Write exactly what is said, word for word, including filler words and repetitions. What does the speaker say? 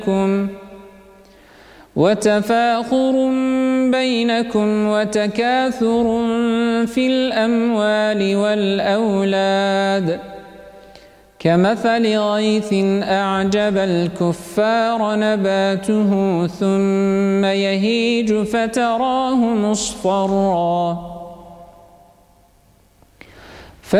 وتفاخر بينكم وتكاثر في الأموال والأولاد كمثل غيث أعجب الكفار نباته ثم يهيج فتراه مصفرا